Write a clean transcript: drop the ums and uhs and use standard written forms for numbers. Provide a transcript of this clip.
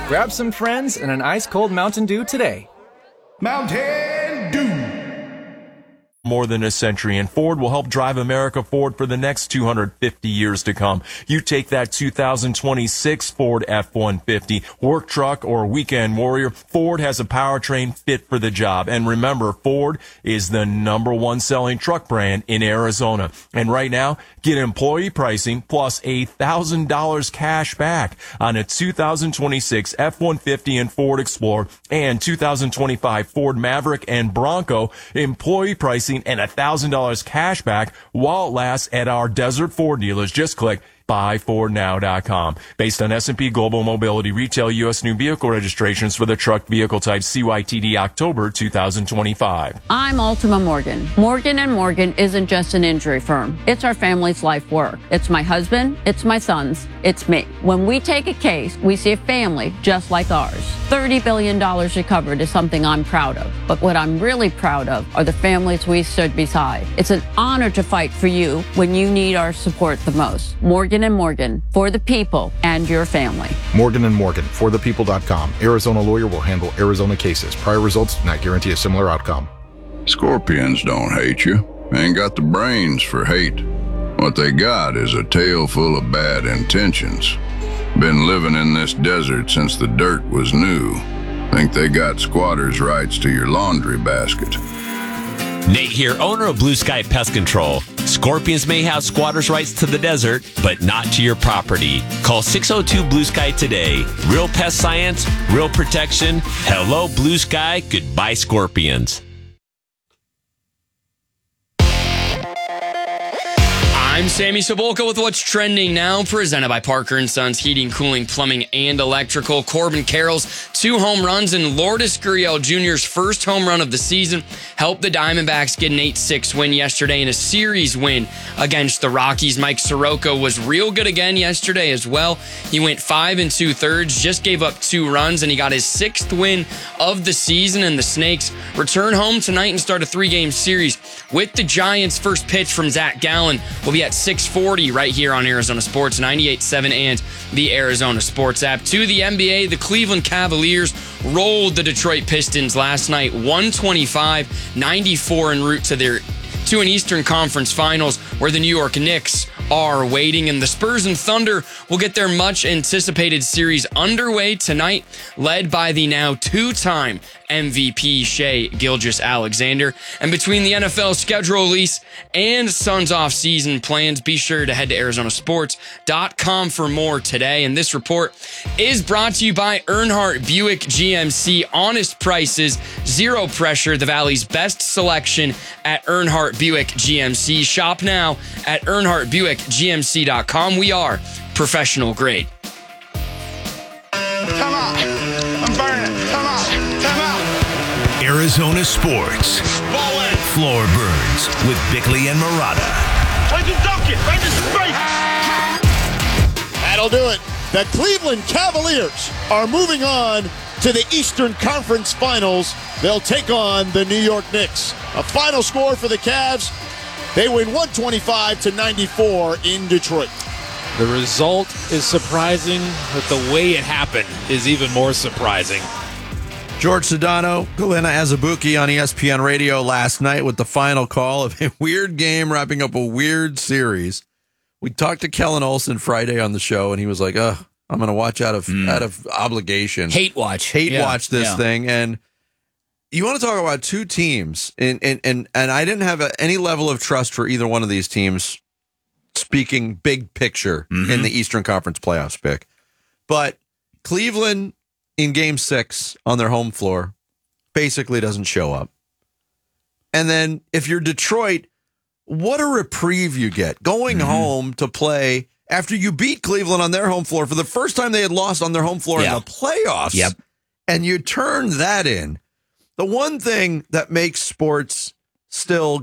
Grab some friends and an ice-cold Mountain Dew today. Mountain Dew. More than a century, and Ford will help drive America forward for the next 250 years to come. You take that 2026 Ford F-150, work truck, or weekend warrior, Ford has a powertrain fit for the job. And remember, Ford is the #1 selling truck brand in Arizona. And right now, get employee pricing plus $1,000 cash back on a 2026 F-150 and Ford Explorer and 2025 Ford Maverick and Bronco. Employee pricing and $1,000 cash back while it lasts at our Desert Ford dealers. Just click buyfordnow.com. Based on S&P Global Mobility retail U.S. new vehicle registrations for the truck vehicle type CYTD October 2025. I'm Ultima Morgan. Morgan & Morgan isn't just an injury firm. It's our family's life work. It's my husband. It's my sons. It's me. When we take a case, we see a family just like ours. $30 billion recovered is something I'm proud of. But what I'm really proud of are the families we stood beside. It's an honor to fight for you when you need our support the most. Morgan & Morgan, for the people and your family. Morgan & Morgan, forthepeople.com. Arizona lawyer will handle Arizona cases. Prior results do not guarantee a similar outcome. Scorpions don't hate you. Ain't got the brains for hate. What they got is a tail full of bad intentions. Been living in this desert since the dirt was new. Think they got squatters' rights to your laundry basket. Nate here, owner of Blue Sky Pest Control. Scorpions may have squatters' rights to the desert, but not to your property. Call 602 Blue Sky today. Real pest science, real protection. Hello, Blue Sky. Goodbye, Scorpions. I'm Sammy Sobolka with What's Trending Now, presented by Parker & Sons Heating, Cooling, Plumbing, and Electrical. Corbin Carroll's 2 home runs and Lourdes Gurriel Jr.'s first home run of the season helped the Diamondbacks get an 8-6 win yesterday in a series win against the Rockies. Mike Soroka was real good again yesterday as well. He went 5 2/3, just gave up 2 runs, and he got his 6th win of the season. And the Snakes return home tonight and start a 3-game series with the Giants. First pitch from Zach Gallen will be at 6:40 right here on Arizona Sports 98.7 and the Arizona Sports app. To the NBA, the Cleveland Cavaliers rolled the Detroit Pistons last night, 125-94 en route to an Eastern Conference Finals, where the New York Knicks are waiting, and the Spurs and Thunder will get their much-anticipated series underway tonight, led by the now 2-time MVP Shai Gilgeous-Alexander. And between the NFL schedule release and Suns off-season plans, be sure to head to ArizonaSports.com for more today. And this report is brought to you by Earnhardt Buick GMC. Honest prices, zero pressure, the Valley's best selection at Earnhardt Buick GMC. Shop now at EarnhardtBuickGMC.com. We are professional grade. Come on. I'm burning. Come on. Come on. Arizona Sports. Ball in. Floor Burns with Bickley and Murata. Where's the ducket? Right in space. That'll do it. The Cleveland Cavaliers are moving on to the Eastern Conference Finals. They'll take on the New York Knicks. A final score for the Cavs. They win 125-94 in Detroit. The result is surprising, but the way it happened is even more surprising. George Sedano, Galena Azubuike on ESPN Radio last night with the final call of a weird game wrapping up a weird series. We talked to Kellen Olson Friday on the show, and he was like, I'm going to watch out of obligation. Hate watch this thing. And you want to talk about two teams, and I didn't have any level of trust for either one of these teams, speaking big picture in the Eastern Conference playoffs pick. But Cleveland in Game 6 on their home floor basically doesn't show up. And then if you're Detroit, what a reprieve you get going home to play after you beat Cleveland on their home floor for the first time they had lost on their home floor in the playoffs. Yep. And you turn that in. The one thing that makes sports still